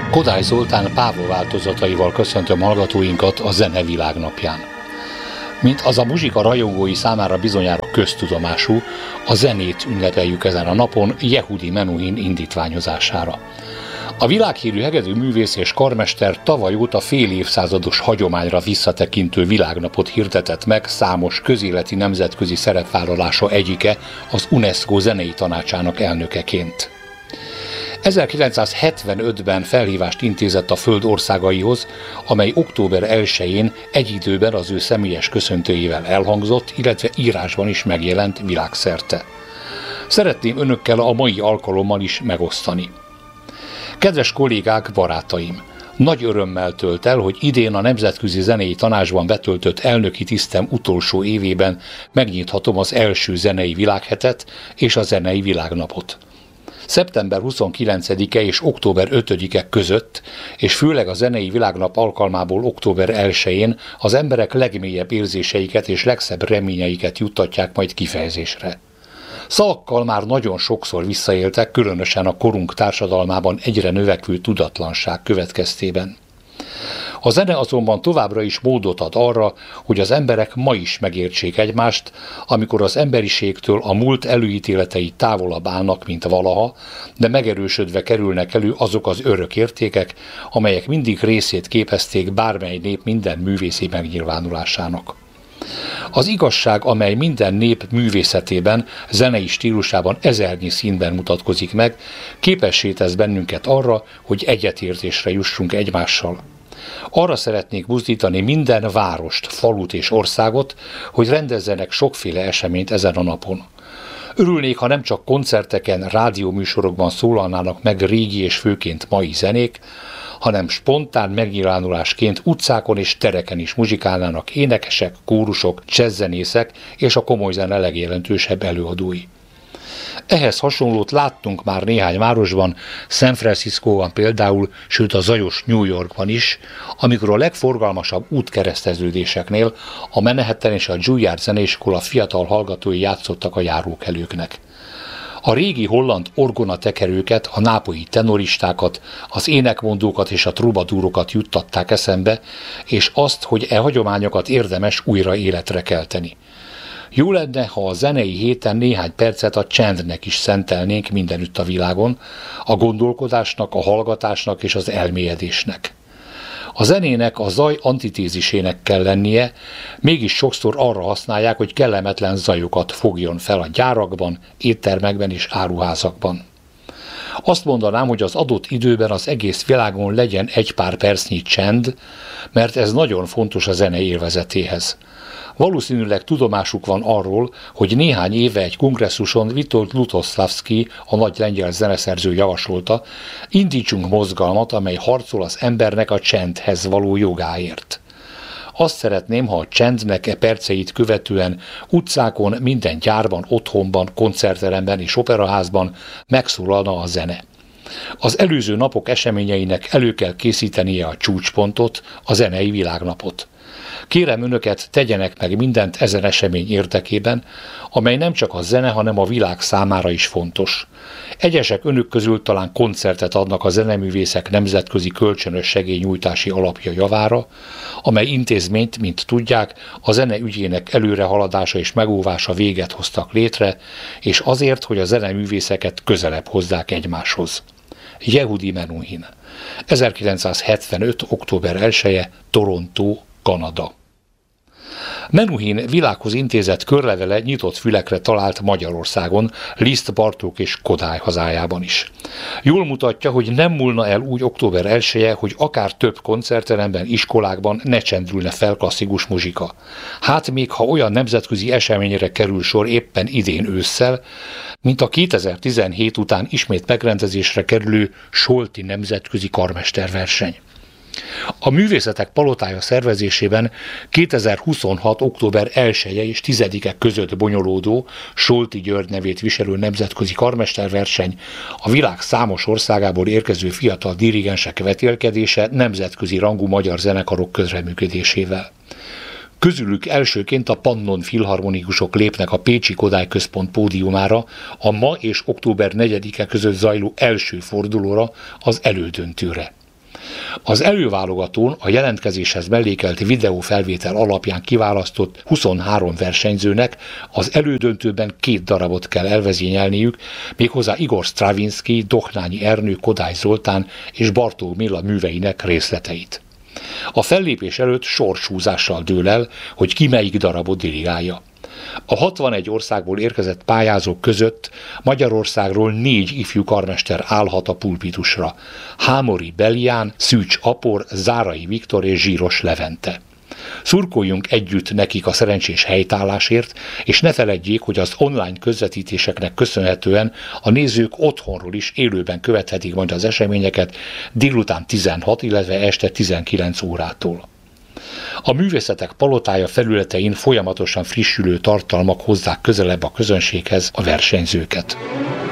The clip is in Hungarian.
Kodály Zoltán Pávol változataival köszöntöm hallgatóinkat a Zene Világnapján. Mint az a muzsika rajongói számára bizonyára köztudomású, a zenét ünnepeljük ezen a napon Yehudi Menuhin indítványozására. A világhírű hegedű művész és karmester tavaly óta fél évszázados hagyományra visszatekintő világnapot hirdetett meg számos közéleti nemzetközi szerepvállalása egyike, az UNESCO zenei tanácsának elnökeként. 1975-ben felhívást intézett a Föld országaihoz, amely október 1-én egy időben az ő személyes köszöntőjével elhangzott, illetve írásban is megjelent világszerte. Szeretném önökkel a mai alkalommal is megosztani. Kedves kollégák, barátaim! Nagy örömmel tölt el, hogy idén a Nemzetközi Zenei Tanácsban betöltött elnöki tisztem utolsó évében megnyithatom az első zenei világhetet és a zenei világnapot. Szeptember 29-e és október 5-e között, és főleg a zenei világnap alkalmából október 1-én az emberek legmélyebb érzéseiket és legszebb reményeiket juttatják majd kifejezésre. Szavakkal már nagyon sokszor visszaéltek, különösen a korunk társadalmában egyre növekvő tudatlanság következtében. A zene azonban továbbra is módot ad arra, hogy az emberek ma is megértsék egymást, amikor az emberiségtől a múlt előítéletei távolabb állnak, mint valaha, de megerősödve kerülnek elő azok az örök értékek, amelyek mindig részét képezték bármely nép minden művészi megnyilvánulásának. Az igazság, amely minden nép művészetében, zenei stílusában ezernyi színben mutatkozik meg, képessé tesz bennünket arra, hogy egyetértésre jussunk egymással. Arra szeretnék buzdítani minden várost, falut és országot, hogy rendezzenek sokféle eseményt ezen a napon. Örülnék, ha nem csak koncerteken, rádióműsorokban szólalnának meg régi és főként mai zenék, hanem spontán megnyilvánulásként utcákon és tereken is muzsikálnának énekesek, kórusok, jazzzenészek és a komoly zene legjelentősebb előadói. Ehhez hasonlót láttunk már néhány városban, San Franciscóban például, sőt a zajos New Yorkban is, amikor a legforgalmasabb útkereszteződéseknél a Manhattan és a Juilliard zeneiskola fiatal hallgatói játszottak a járókelőknek. A régi holland orgonatekerőket, a nápolyi tenoristákat, az énekmondókat és a trubadúrokat juttatták eszembe, és azt, hogy e hagyományokat érdemes újra életre kelteni. Jó lenne, ha a zenei héten néhány percet a csendnek is szentelnénk mindenütt a világon, a gondolkodásnak, a hallgatásnak és az elmélyedésnek. A zenének a zaj antitézisének kell lennie, mégis sokszor arra használják, hogy kellemetlen zajokat fogjon fel a gyárakban, éttermekben és áruházakban. Azt mondanám, hogy az adott időben az egész világon legyen egy pár percnyi csend, mert ez nagyon fontos a zene élvezetéhez. Valószínűleg tudomásuk van arról, hogy néhány éve egy kongresszuson Witold Lutosławski, a nagy lengyel zeneszerző javasolta, indítsunk mozgalmat, amely harcol az embernek a csendhez való jogáért. Azt szeretném, ha a csendnek e perceit követően utcákon, minden gyárban, otthonban, koncertteremben és operaházban megszólalna a zene. Az előző napok eseményeinek elő kell készítenie a csúcspontot, a zenei világnapot. Kérem önöket, tegyenek meg mindent ezen esemény érdekében, amely nem csak a zene, hanem a világ számára is fontos. Egyesek önök közül talán koncertet adnak a zeneművészek nemzetközi kölcsönös segélynyújtási alapja javára, amely intézményt, mint tudják, a zene ügyének előrehaladása és megóvása véget hoztak létre, és azért, hogy a zeneművészeket közelebb hozzák egymáshoz. Yehudi Menuhin. 1975. október 1-e, Toronto, Kanada. Menuhin világhoz intézett körlevele nyitott fülekre talált Magyarországon, Liszt, Bartók és Kodály hazájában is. Jól mutatja, hogy nem múlna el úgy október 1-e, hogy akár több koncertteremben, iskolákban ne csendülne fel klasszikus muzsika. Hát még ha olyan nemzetközi eseményre kerül sor éppen idén ősszel, mint a 2017 után ismét megrendezésre kerülő Solti nemzetközi karmesterverseny. A Művészetek Palotája szervezésében 2026. október 1-e és 10-e között bonyolódó, Solti György nevét viselő nemzetközi karmesterverseny a világ számos országából érkező fiatal dirigensek vetélkedése nemzetközi rangú magyar zenekarok közreműködésével. Közülük elsőként a Pannon filharmonikusok lépnek a Pécsi Kodály Központ pódiumára a ma és október 4-e között zajló első fordulóra, az elődöntőre. Az előválogatón a jelentkezéshez mellékelt videófelvétel alapján kiválasztott 23 versenyzőnek az elődöntőben 2 darabot kell elvezényelniük, méghozzá Igor Stravinsky, Doknányi Ernő, Kodály Zoltán és Bartók Béla műveinek részleteit. A fellépés előtt sorshúzással dől el, hogy ki melyik darabot dirigálja. A 61 országból érkezett pályázók között Magyarországról 4 ifjú karmester állhat a pulpitusra: Hámori Belián, Szűcs Apor, Zárai Viktor és Zsíros Levente. Szurkoljunk együtt nekik a szerencsés helytállásért, és ne feledjék, hogy az online közvetítéseknek köszönhetően a nézők otthonról is élőben követhetik majd az eseményeket délután 16, illetve este 19 órától. A Művészetek Palotája felületein folyamatosan frissülő tartalmak hozzák közelebb a közönséghez a versenyzőket.